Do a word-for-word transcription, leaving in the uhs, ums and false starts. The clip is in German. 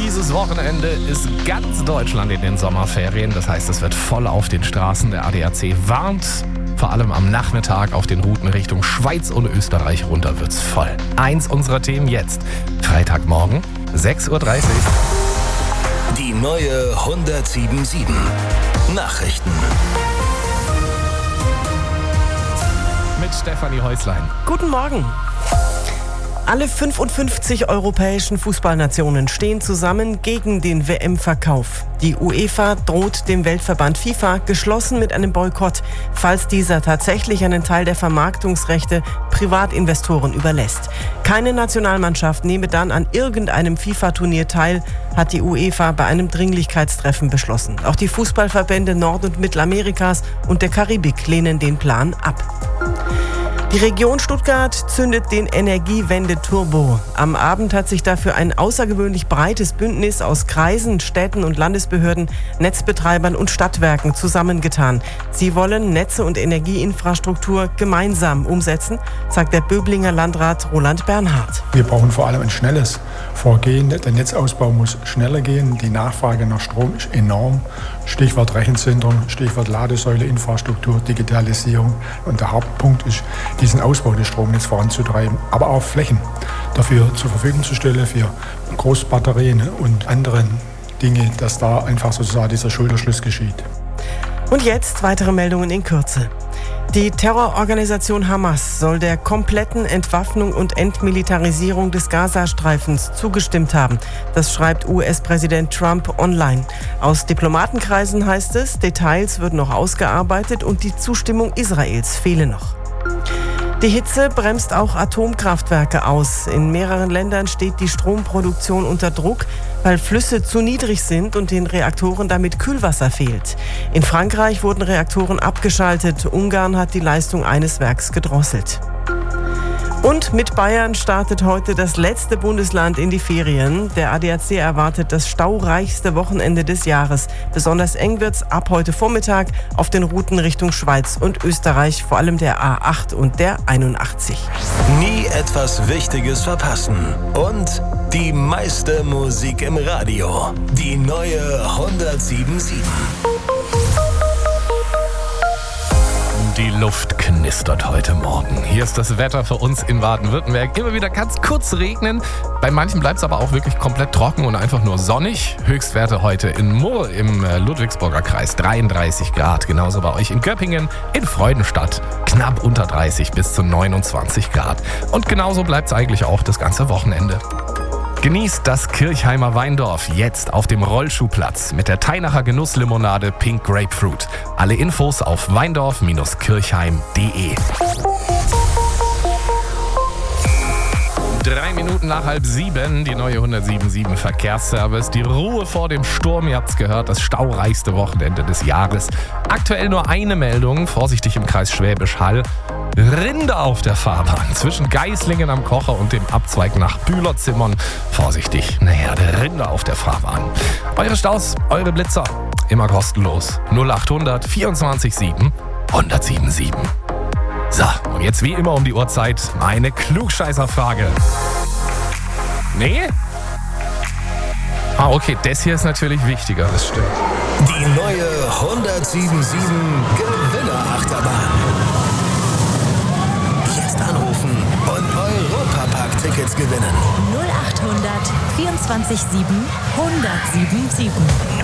Dieses Wochenende ist ganz Deutschland in den Sommerferien. Das heißt, es wird voll auf den Straßen. Der A D A C warnt, vor allem am Nachmittag auf den Routen Richtung Schweiz und Österreich runter wird's voll. Eins unserer Themen jetzt. Freitagmorgen, sechs Uhr dreißig. Die neue hundertsieben Komma sieben Nachrichten. Mit Stefanie Häuslein. Guten Morgen. Alle fünfundfünfzig europäischen Fußballnationen stehen zusammen gegen den W M-Verkauf. Die UEFA droht dem Weltverband FIFA geschlossen mit einem Boykott, falls dieser tatsächlich einen Teil der Vermarktungsrechte Privatinvestoren überlässt. Keine Nationalmannschaft nehme dann an irgendeinem FIFA-Turnier teil, hat die UEFA bei einem Dringlichkeitstreffen beschlossen. Auch die Fußballverbände Nord- und Mittelamerikas und der Karibik lehnen den Plan ab. Die Region Stuttgart zündet den Energiewende-Turbo. Am Abend hat sich dafür ein außergewöhnlich breites Bündnis aus Kreisen, Städten und Landesbehörden, Netzbetreibern und Stadtwerken zusammengetan. Sie wollen Netze und Energieinfrastruktur gemeinsam umsetzen, sagt der Böblinger Landrat Roland Bernhard. Wir brauchen vor allem ein schnelles Vorgehen. Der Netzausbau muss schneller gehen. Die Nachfrage nach Strom ist enorm. Stichwort Rechenzentren, Stichwort Ladesäule, Infrastruktur, Digitalisierung. Und der Hauptpunkt ist, diesen Ausbau des Stromnetzes voranzutreiben, aber auch Flächen dafür zur Verfügung zu stellen für Großbatterien und andere Dinge, dass da einfach sozusagen dieser Schulterschluss geschieht. Und jetzt weitere Meldungen in Kürze. Die Terrororganisation Hamas soll der kompletten Entwaffnung und Entmilitarisierung des Gazastreifens zugestimmt haben. Das schreibt U S-Präsident Trump online. Aus Diplomatenkreisen heißt es, Details würden noch ausgearbeitet und die Zustimmung Israels fehle noch. Die Hitze bremst auch Atomkraftwerke aus. In mehreren Ländern steht die Stromproduktion unter Druck, weil Flüsse zu niedrig sind und den Reaktoren damit Kühlwasser fehlt. In Frankreich wurden Reaktoren abgeschaltet. Ungarn hat die Leistung eines Werks gedrosselt. Und mit Bayern startet heute das letzte Bundesland in die Ferien. Der A D A C erwartet das staureichste Wochenende des Jahres. Besonders eng wird's ab heute Vormittag auf den Routen Richtung Schweiz und Österreich, vor allem der A acht und der einundachtzig. Nie etwas Wichtiges verpassen. Und die meiste Musik im Radio. Die neue hundertsieben Komma sieben. Die Luft knistert heute Morgen. Hier ist das Wetter für uns in Baden-Württemberg. Immer wieder ganz kurz regnen. Bei manchen bleibt es aber auch wirklich komplett trocken und einfach nur sonnig. Höchstwerte heute in Murr im Ludwigsburger Kreis dreiunddreißig Grad. Genauso bei euch in Göppingen, in Freudenstadt knapp unter dreißig bis zu neunundzwanzig Grad. Und genauso bleibt es eigentlich auch das ganze Wochenende. Genießt das Kirchheimer Weindorf jetzt auf dem Rollschuhplatz mit der Teinacher Genusslimonade Pink Grapefruit. Alle Infos auf weindorf kirchheim punkt de. Drei Minuten nach halb sieben, die neue hundertsieben Komma sieben Verkehrsservice. Die Ruhe vor dem Sturm, ihr habt's gehört, das staureichste Wochenende des Jahres. Aktuell nur eine Meldung, vorsichtig im Kreis Schwäbisch Hall. Rinder auf der Fahrbahn zwischen Geislingen am Kocher und dem Abzweig nach Bühlerzimmern. Vorsichtig, eine Herde Rinder auf der Fahrbahn. Eure Staus, eure Blitzer, immer kostenlos. null achthundert vierundzwanzig sieben hundertsieben sieben. So, und jetzt wie immer um die Uhrzeit meine Klugscheißerfrage. Nee? Ah, okay, das hier ist natürlich wichtiger, das stimmt. Die neue hundertsieben Komma sieben Gewinnerachterbahn. Jetzt anrufen und Europapark-Tickets gewinnen. null achthundert vierundzwanzig sieben hundertsieben sieben.